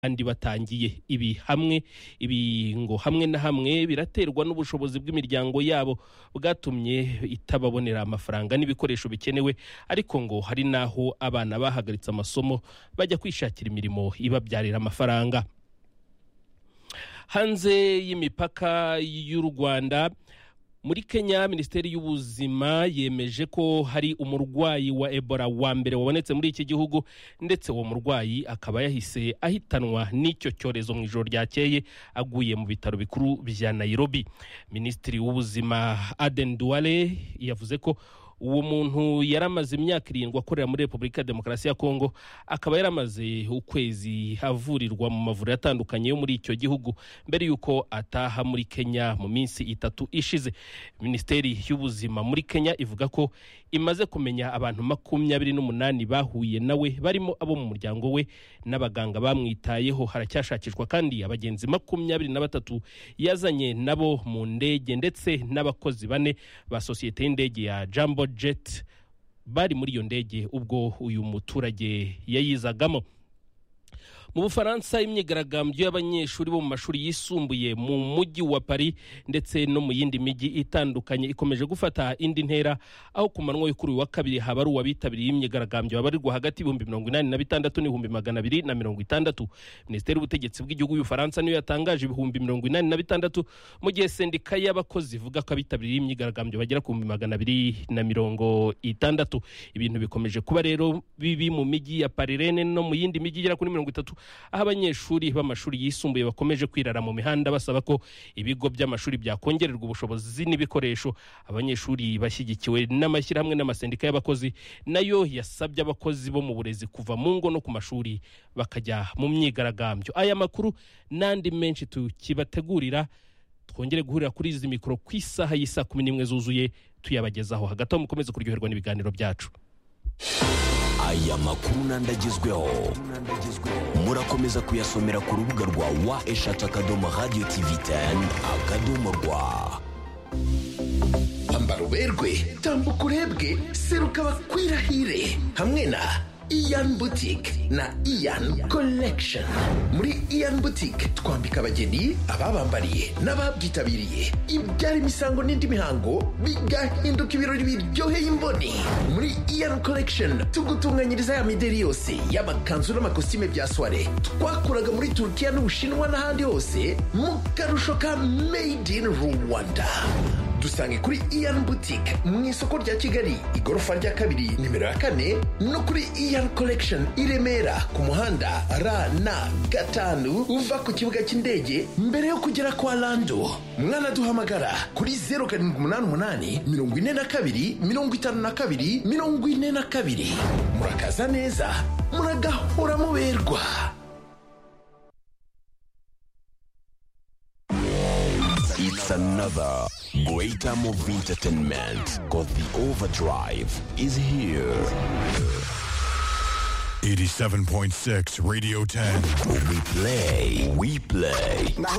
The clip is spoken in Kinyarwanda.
andi batangiye ibi ngo hamwe na hamwe biraterwa n'ubushobozi bw'imiryango yabo bwatumye itababonera amafaranga n'ibikoresho bikenewe, ariko ngo hari naho abana bahagaritse amasomo bajya kwishakira imirimo ibabyarira amafaranga. Hanze y'imipaka y'u Rwanda, muri Kenya, Minisiteri y'Ubuzima yemeje ko hari umurwayi wa Ebola wa mbere wabonetse muri iki gihugu, ndetse uwo murwayi akaba yahise ahitanwa n'icyo cyorezo mu ijoro ryakeye aguye mu bitaro bikuru bya Nairobi. Minisitiri w'Ubuzima Aden Duale yavuze ko uwo muntu yaramaze imyaka 7 akorera muri Repubulika ya Demokarasi ya Kongo, akaba yaramaze ukwezi avurirwa mu mavuriro atandukanye yo muri icyo gihugu mbere yuko ataha muri Kenya mu minsi 3 ishize. Minisiteri y'Ubuzima muri Kenya ivuga ko imaze kumenya abantu 28 bahuye nawe, barimo abo mu muryango we n'abaganga bamwitayeho. Haracyashakishwa kandi abagenzi 23 yazanye nabo mu ndege, ndetse n'abakozi 4 ba sosiyete y'indege ya Jambo Jet bari muri iyo ndege ubwo uyu muturage yayizagamo. Mu Bufaransa, imyigaragambyo y'abanyeshuri bo mu mashuri yisumbuye mu mujyi wa Paris ndetse no mu yindi mijyi itandukanye ikomeje gufata indi ntera, aho ku manwa yo kuri wa kabiri haba ari uwabitabiriye imyigaragambyo babarirwa hagati y'ibihumbi 86,250. Minisiteri y'Ubutegetsi bw'igihugu y'Ubufaransa niyo yatangaje 86,000, mu gihe sendika y'abakozi ivuga ko abitabiriye imyigaragambyo bagera ku 250. Ibintu bikomeje kuba rero bibi mu mijyi ya Paris no mu yindi mijyi igera kuri 30, aho abanyeshuri b'amashuri yisumbuye bakomeje kwirara mu mihanda basaba ko ibigo by'amashuri byakongererwa ubushobozi n'ibikoresho. Abanyeshuri bashyigikiwe n'amashyirahamwe n'amasendika y'abakozi nayo yasabye abakozi bo mu burezi kuva mu ngo no ku mashuri bakajya mu myigaragambyo. Aya makuru n'andi menshi tukibategurira, twongere guhurira kuri izi mikoro ku isaha y'isa 11 zuzuye tuyabagezaho. Hagati aho mukomeze kuryoherwa n'ibiganiro byacu. Aya makuru nandagezweho murakomeza kuyasomera ku rubuga rwa wa@radio-tv10.rw. Ambara uberwe, tambuka urebwe, seruka bakwirahire hamwe na Ian Boutique na Ian Collection. Muri Ian Boutique twambika abageni, ababambariye n'ababyitabiriye ibyara imisango n'indi mihango bigahinduka ibirori biryoheye imboni. Muri Ian Collection tugutunganyiriza ya mideri yose y'amakanzu n'amakositime bya soirée twakuraga muri Turkiya n'Ubushinwa n'ahandi hose mu karusho ka Made in Rwanda. Dusange kuri Ian Boutique mu isoko rya Kigali, igorofa rya 2 nimero ya 4, no kuri Ian Collection i Remera ku muhanda RN5 uva ku kibuga cy'indege mbere yo kugera kwa Lando. Mwana duhamagara kuri 0788 42 52 42. Murakaza neza, muragahora muberwa. It's another great time of entertainment, because the overdrive is here. 87.6 Radio 10. We play. Now